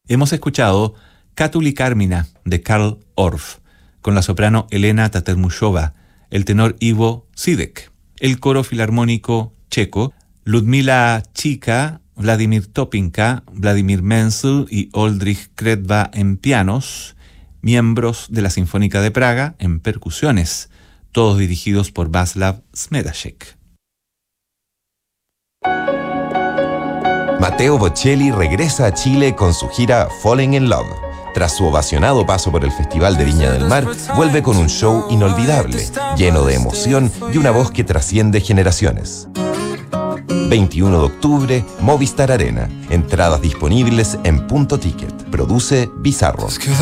Hemos escuchado Cátuli Carmina de Karl Orff, con la soprano Elena Tatermushova, el tenor Ivo Sidek, el coro filarmónico checo, Ludmila Chika, Vladimir Topinka, Vladimir Menzel y Oldrich Kretva en pianos, miembros de la Sinfónica de Praga en percusiones, todos dirigidos por Václav Smedacek. Matteo Bocelli regresa a Chile con su gira Falling in Love. Tras su ovacionado paso por el Festival de Viña del Mar, vuelve con un show inolvidable, lleno de emoción y una voz que trasciende generaciones. 21 de octubre, Movistar Arena. Entradas disponibles en Punto Ticket. Produce Bizarro.